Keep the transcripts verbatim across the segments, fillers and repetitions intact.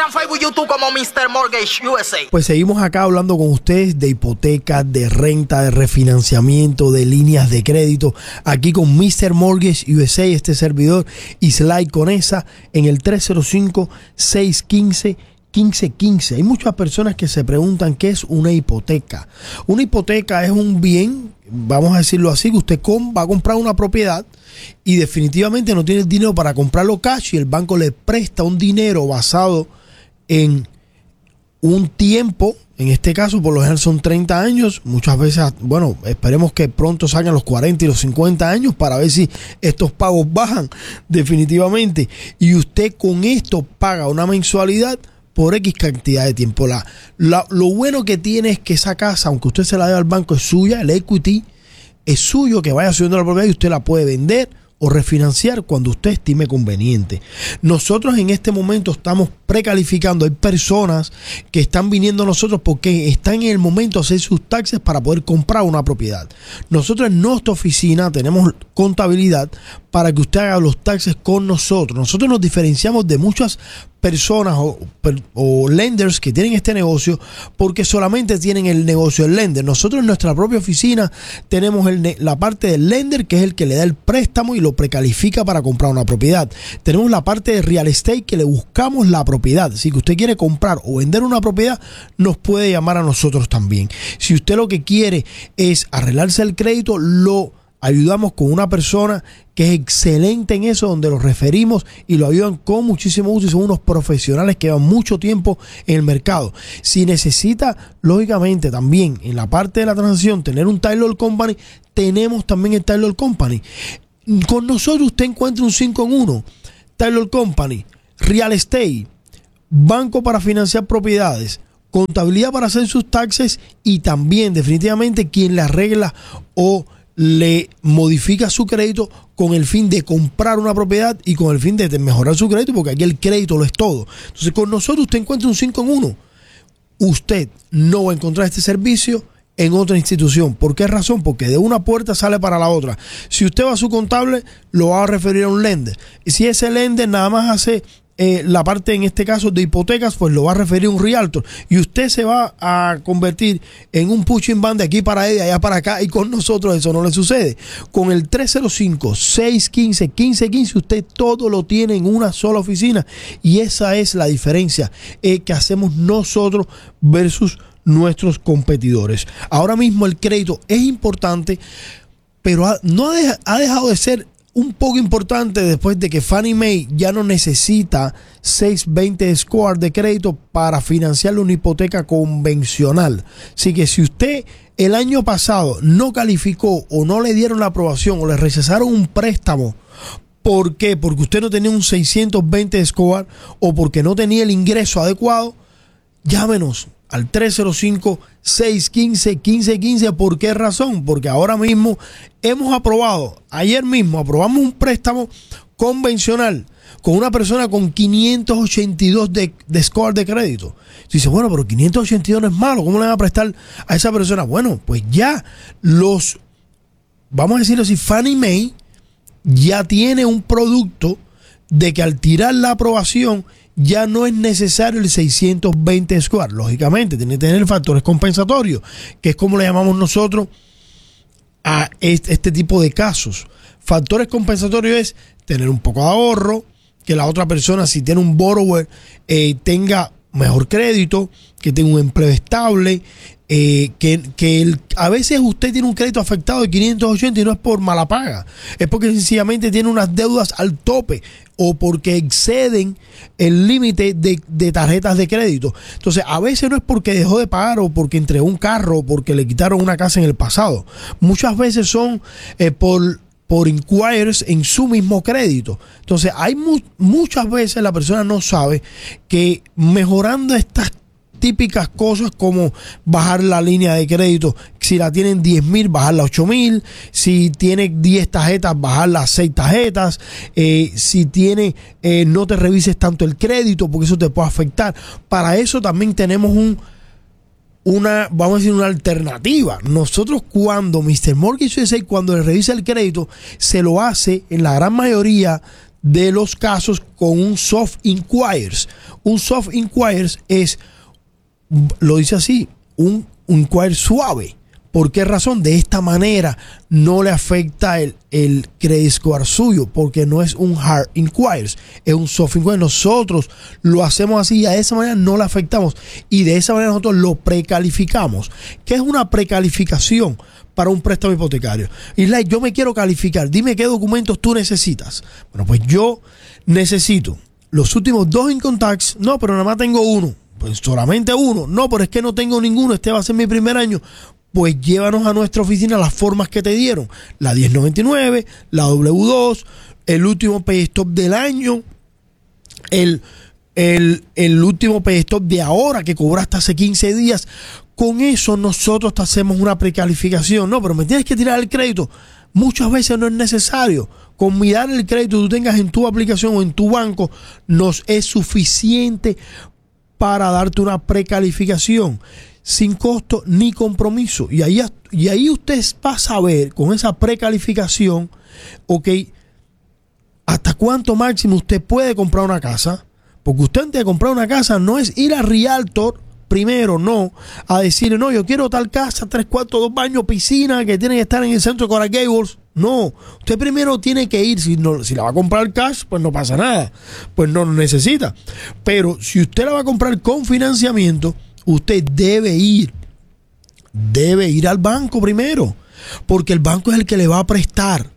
en Facebook y YouTube como mister Mortgage U S A. Pues seguimos acá hablando con ustedes de hipotecas, de renta, de refinanciamiento, de líneas de crédito. Aquí con mister Mortgage U S A, este servidor Islay Conesa, en el tres cero cinco, seis uno cinco, uno cinco uno cinco. Hay muchas personas que se preguntan qué es una hipoteca. Una hipoteca es un bien, vamos a decirlo así, que usted va a comprar una propiedad y definitivamente no tiene el dinero para comprarlo cash y el banco le presta un dinero basado en un tiempo. En este caso, por lo general son treinta años. Muchas veces, bueno, esperemos que pronto salgan los cuarenta y los cincuenta años para ver si estos pagos bajan definitivamente. Y usted con esto paga una mensualidad por X cantidad de tiempo. La, la, lo bueno que tiene es que esa casa, aunque usted se la dé al banco, es suya. El equity es suyo, que vaya subiendo la propiedad y usted la puede vender o refinanciar cuando usted estime conveniente. Nosotros en este momento estamos precalificando. Hay personas que están viniendo a nosotros porque están en el momento de hacer sus taxes para poder comprar una propiedad. Nosotros en nuestra oficina tenemos contabilidad para que usted haga los taxes con nosotros. Nosotros nos diferenciamos de muchas personas o, o lenders que tienen este negocio porque solamente tienen el negocio del lender. Nosotros en nuestra propia oficina tenemos el, la parte del lender, que es el que le da el préstamo y lo precalifica para comprar una propiedad. Tenemos la parte de real estate, que le buscamos la propiedad. Si usted quiere comprar o vender una propiedad, nos puede llamar a nosotros también. Si usted lo que quiere es arreglarse el crédito, lo ayudamos con una persona que es excelente en eso, donde los referimos y lo ayudan con muchísimo gusto y son unos profesionales que llevan mucho tiempo en el mercado. Si necesita, lógicamente, también en la parte de la transacción tener un Title Company, tenemos también el Title Company. Con nosotros usted encuentra un cinco en uno, Title Company, Real Estate, banco para financiar propiedades, contabilidad para hacer sus taxes y también definitivamente quien le arregla o le modifica su crédito con el fin de comprar una propiedad y con el fin de mejorar su crédito, porque aquí el crédito lo es todo. Entonces con nosotros usted encuentra un cinco en uno. Usted no va a encontrar este servicio en otra institución. ¿Por qué razón? Porque de una puerta sale para la otra. Si usted va a su contable, lo va a referir a un lender. Y si ese lender nada más hace Eh, la parte, en este caso, de hipotecas, pues lo va a referir a un realtor y usted se va a convertir en un pushing band de aquí para allá, de allá para acá, y con nosotros eso no le sucede. Con el tres cero cinco, seis uno cinco, uno cinco uno cinco usted todo lo tiene en una sola oficina y esa es la diferencia eh, que hacemos nosotros versus nuestros competidores. Ahora mismo el crédito es importante, pero ha, no ha, ha dejado de ser un poco importante después de que Fannie Mae ya no necesita seiscientos veinte score de crédito para financiar una hipoteca convencional. Así que si usted el año pasado no calificó o no le dieron la aprobación o le rechazaron un préstamo, ¿por qué? Porque usted no tenía un seiscientos veinte score o porque no tenía el ingreso adecuado, llámenos al tres cero cinco, seis uno cinco, uno cinco uno cinco. ¿Por qué razón? Porque ahora mismo hemos aprobado, ayer mismo aprobamos un préstamo convencional con una persona con quinientos ochenta y dos de, de score de crédito. Dice, bueno, pero quinientos ochenta y dos no es malo, ¿cómo le van a prestar a esa persona? Bueno, pues ya los, vamos a decirlo así, Fannie Mae ya tiene un producto de que al tirar la aprobación ya no es necesario el seiscientos veinte score. Lógicamente, tiene que tener factores compensatorios, que es como le llamamos nosotros a este, este tipo de casos. Factores compensatorios es tener un poco de ahorro, que la otra persona, si tiene un borrower, eh, tenga mejor crédito, que tenga un empleo estable, eh, que, que el, a veces usted tiene un crédito afectado de quinientos ochenta y no es por mala paga, es porque sencillamente tiene unas deudas al tope o porque exceden el límite de, de tarjetas de crédito. Entonces, a veces no es porque dejó de pagar o porque entregó un carro o porque le quitaron una casa en el pasado. Muchas veces son eh, por... por inquiries en su mismo crédito. Entonces, hay mu muchas veces la persona no sabe que mejorando estas típicas cosas como bajar la línea de crédito, si la tienen diez mil, bajarla a ocho mil, si tiene diez tarjetas, bajarla a seis tarjetas, eh, si tiene, eh, no te revises tanto el crédito porque eso te puede afectar. Para eso también tenemos un una, vamos a decir, una alternativa. Nosotros cuando mister Mortgage U S A, cuando le revisa el crédito, se lo hace en la gran mayoría de los casos con un soft inquiries. Un soft inquiries es, lo dice así, un, un inquiry suave. ¿Por qué razón? De esta manera no le afecta el, el credit score suyo, porque no es un hard inquiries, es un soft inquiries. Nosotros lo hacemos así y de esa manera no le afectamos y de esa manera nosotros lo precalificamos. ¿Qué es una precalificación para un préstamo hipotecario? Y like, yo me quiero calificar, dime qué documentos tú necesitas. Bueno, pues yo necesito los últimos dos income tax. No, pero nada más tengo uno. Pues solamente uno. No, pero es que no tengo ninguno, este va a ser mi primer año. Pues llévanos a nuestra oficina las formas que te dieron. La diez noventa y nueve, la doble u dos, el último pay stop del año, el, el, el último pay stop de ahora que cobraste hace quince días. Con eso nosotros te hacemos una precalificación. No, pero me tienes que tirar el crédito. Muchas veces no es necesario. Con mirar el crédito que tú tengas en tu aplicación o en tu banco, nos es suficiente para darte una precalificación sin costo ni compromiso. Y ahí, y ahí usted va a saber con esa precalificación, ok, hasta cuánto máximo usted puede comprar una casa. Porque usted antes de comprar una casa no es ir a Realtor primero, no, a decirle, no, yo quiero tal casa, tres cuartos, dos baños, piscina, que tiene que estar en el centro de Coral Gables. No, usted primero tiene que ir. Si, no, si la va a comprar cash, pues no pasa nada, pues no lo necesita. Pero si usted la va a comprar con financiamiento, usted debe ir, debe ir al banco primero, porque el banco es el que le va a prestar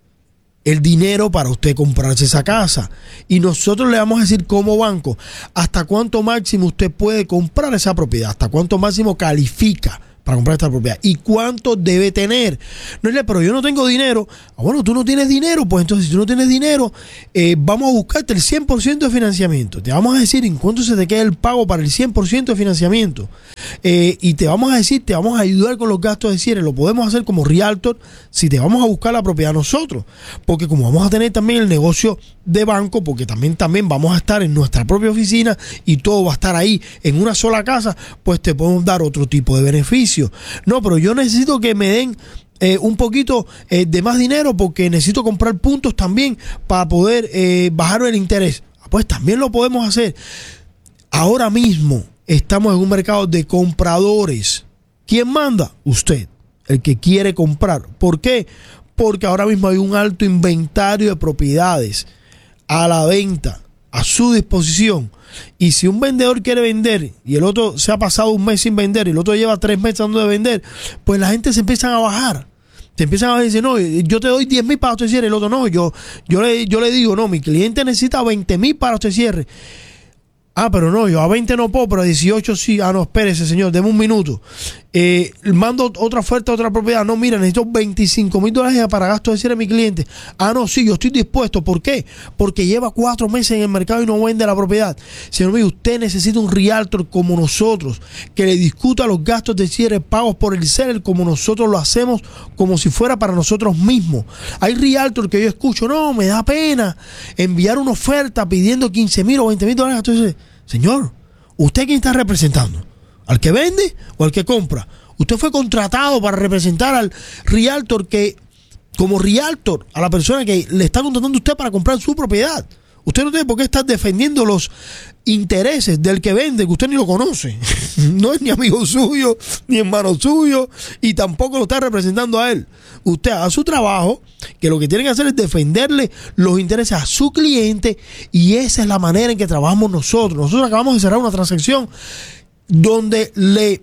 el dinero para usted comprarse esa casa. Y nosotros le vamos a decir como banco hasta cuánto máximo usted puede comprar esa propiedad, hasta cuánto máximo califica para comprar esta propiedad y cuánto debe tener. No es, pero yo no tengo dinero. Ah, bueno, tú no tienes dinero, pues entonces si tú no tienes dinero, eh, vamos a buscarte el cien por ciento de financiamiento. Te vamos a decir en cuánto se te queda el pago para el cien por ciento de financiamiento. Eh, y te vamos a decir, te vamos a ayudar con los gastos de cierre. Lo podemos hacer como Realtor si te vamos a buscar la propiedad nosotros. Porque como vamos a tener también el negocio de banco, porque también, también vamos a estar en nuestra propia oficina y todo va a estar ahí en una sola casa, pues te podemos dar otro tipo de beneficio. No, pero yo necesito que me den eh, un poquito eh, de más dinero porque necesito comprar puntos también para poder eh, bajar el interés. Pues también lo podemos hacer. Ahora mismo estamos en un mercado de compradores. ¿Quién manda? Usted, el que quiere comprar. ¿Por qué? Porque ahora mismo hay un alto inventario de propiedades a la venta, a su disposición. Y si un vendedor quiere vender y el otro se ha pasado un mes sin vender y el otro lleva tres meses dando de vender, pues la gente se empiezan a bajar. Te empiezan a decir, no, yo te doy diez mil para usted cierre. El otro, no, yo, yo, le, yo le digo, no, mi cliente necesita veinte mil para usted cierre. Ah, pero no, yo a veinte no puedo, pero a dieciocho sí. Ah, no, espérese, señor, deme un minuto. Eh, mando otra oferta a otra propiedad. No, mira, necesito veinticinco mil dólares para gastos de cierre a mi cliente. Ah, no, sí, yo estoy dispuesto. ¿Por qué? Porque lleva cuatro meses en el mercado y no vende la propiedad. Señor mío, usted necesita un Realtor como nosotros, que le discuta los gastos de cierre pagos por el seller como nosotros lo hacemos, como si fuera para nosotros mismos. Hay Realtor que yo escucho, no, me da pena enviar una oferta pidiendo quince mil o veinte mil dólares. Entonces, señor, ¿usted quién está representando? ¿Al que vende o al que compra? Usted fue contratado para representar al Realtor que, como Realtor, a la persona que le está contratando usted para comprar su propiedad. Usted no tiene por qué estar defendiendo los intereses del que vende, que usted ni lo conoce. No es ni amigo suyo, ni hermano suyo, y tampoco lo está representando a él. Usted haga su trabajo, que lo que tiene que hacer es defenderle los intereses a su cliente, y esa es la manera en que trabajamos nosotros. Nosotros acabamos de cerrar una transacción donde le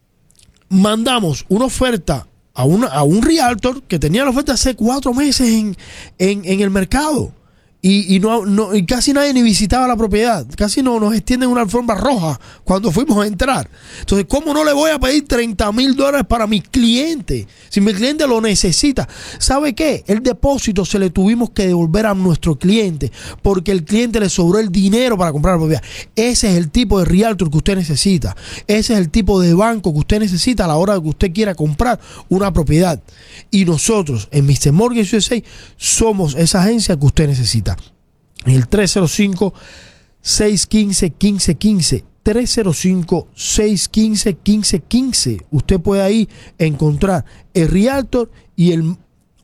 mandamos una oferta a, una, a un Realtor que tenía la oferta hace cuatro meses en, en, en el mercado. Y, y, no, no, y casi nadie ni visitaba la propiedad. Casi no nos extienden una alfombra roja cuando fuimos a entrar. Entonces, ¿cómo no le voy a pedir treinta mil dólares para mi cliente? Si mi cliente lo necesita. ¿Sabe qué? El depósito se le tuvimos que devolver a nuestro cliente porque el cliente le sobró el dinero para comprar la propiedad. Ese es el tipo de Realtor que usted necesita. Ese es el tipo de banco que usted necesita a la hora de que usted quiera comprar una propiedad. Y nosotros en mister Mortgage U S A somos esa agencia que usted necesita. En el tres cero cinco, seis uno cinco, uno cinco uno cinco, tres cero cinco, seis uno cinco, uno cinco uno cinco. Usted puede ahí encontrar el Realtor y el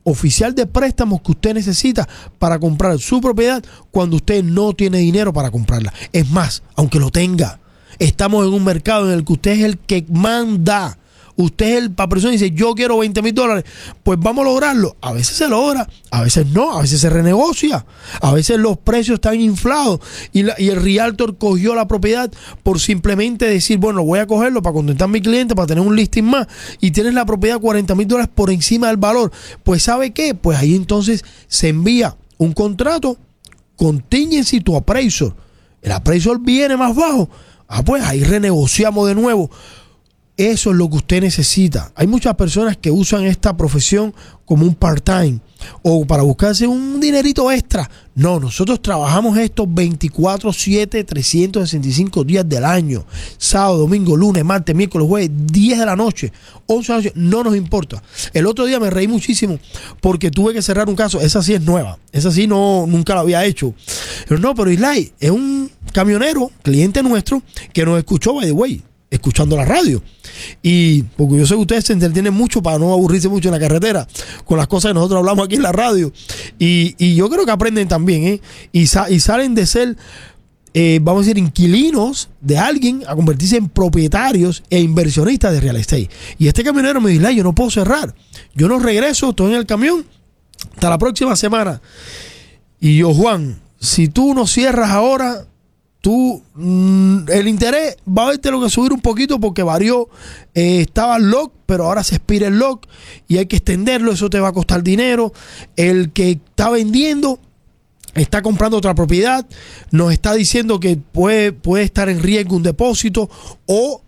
oficial de préstamos que usted necesita para comprar su propiedad cuando usted no tiene dinero para comprarla. Es más, aunque lo tenga, estamos en un mercado en el que usted es el que manda. Usted es el pa' persona y dice, yo quiero veinte mil dólares, pues vamos a lograrlo. A veces se logra, a veces no, a veces se renegocia, a veces los precios están inflados y, la, y el realtor cogió la propiedad por simplemente decir, bueno, voy a cogerlo para contentar a mi cliente, para tener un listing más, y tienes la propiedad cuarenta mil dólares por encima del valor. Pues ¿sabe qué? Pues ahí entonces se envía un contrato, contingency to appraisal. El appraisal viene más bajo. Ah, pues ahí renegociamos de nuevo. Eso es lo que usted necesita. Hay muchas personas que usan esta profesión como un part-time o para buscarse un dinerito extra. No, nosotros trabajamos estos veinticuatro siete, trescientos sesenta y cinco días del año. Sábado, domingo, lunes, martes, miércoles, jueves, diez de la noche, once de la noche. No nos importa. El otro día me reí muchísimo porque tuve que cerrar un caso. Esa sí es nueva. Esa sí no, nunca la había hecho. Pero no, pero Islay es un camionero, cliente nuestro, que nos escuchó, by the way, escuchando la radio. Y porque yo sé que ustedes se entretienen mucho para no aburrirse mucho en la carretera con las cosas que nosotros hablamos aquí en la radio. Y, y yo creo que aprenden también, ¿eh? Y, sa y salen de ser, eh, vamos a decir, inquilinos de alguien a convertirse en propietarios e inversionistas de real estate. Y este camionero me dice, yo no puedo cerrar. Yo no regreso, estoy en el camión hasta la próxima semana. Y yo, Juan, si tú no cierras ahora, tú, mmm, el interés va a verte lo que subir un poquito porque varió, eh, estaba el lock, pero ahora se expira el lock y hay que extenderlo, eso te va a costar dinero. El que está vendiendo está comprando otra propiedad, nos está diciendo que puede, puede estar en riesgo un depósito o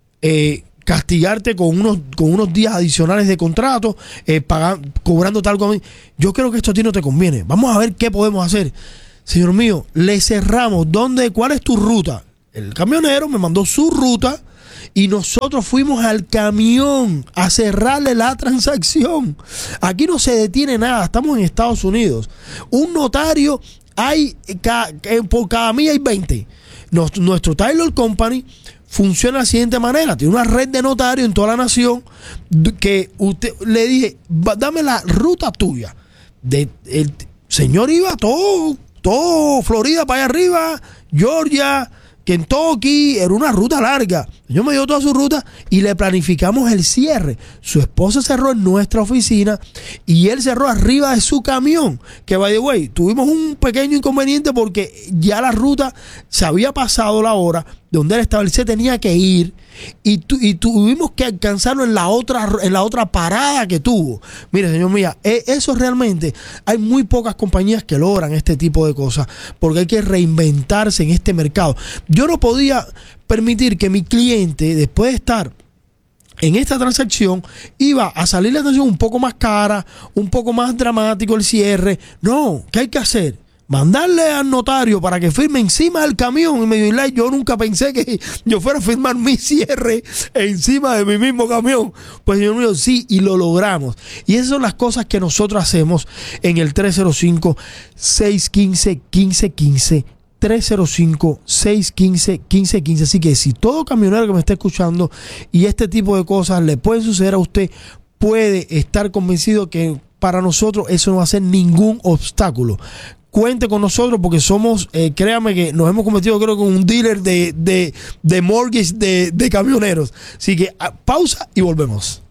eh, castigarte con unos, con unos días adicionales de contrato, eh, pagando, cobrando tal como... Yo creo que esto a ti no te conviene. Vamos a ver qué podemos hacer. Señor mío, le cerramos. ¿Dónde? ¿Cuál es tu ruta? El camionero me mandó su ruta y nosotros fuimos al camión a cerrarle la transacción. Aquí no se detiene nada. Estamos en Estados Unidos. Un notario hay, por cada milla hay veinte. Nuestro Taylor Company funciona de la siguiente manera. Tiene una red de notarios en toda la nación que usted le dije, dame la ruta tuya. De, el señor iba todo... Todo Florida para allá arriba, Georgia, Kentucky, era una ruta larga. Yo me dio toda su ruta y le planificamos el cierre. Su esposa cerró en nuestra oficina y él cerró arriba de su camión. Que, by the way, tuvimos un pequeño inconveniente porque ya la ruta se había pasado la hora donde él estaba, él se tenía que ir y, tu, y tuvimos que alcanzarlo en la otra en la otra parada que tuvo. Mire, señor mía, eso realmente hay muy pocas compañías que logran este tipo de cosas porque hay que reinventarse en este mercado. Yo no podía permitir que mi cliente, después de estar en esta transacción, iba a salir la transacción un poco más cara, un poco más dramático el cierre. No, ¿qué hay que hacer? Mandarle al notario para que firme encima del camión. Y me dijo, yo nunca pensé que yo fuera a firmar mi cierre encima de mi mismo camión. Pues señor mío, sí, y lo logramos. Y esas son las cosas que nosotros hacemos en el tres cero cinco, seis uno cinco, uno cinco uno cinco. tres cero cinco, seis uno cinco, uno cinco uno cinco. Así que si todo camionero que me está escuchando y este tipo de cosas le pueden suceder a usted, puede estar convencido que para nosotros eso no va a ser ningún obstáculo. Cuente con nosotros porque somos, eh, créame que nos hemos convertido creo que en un dealer de, de, de mortgage de, de camioneros. Así que a, pausa y volvemos.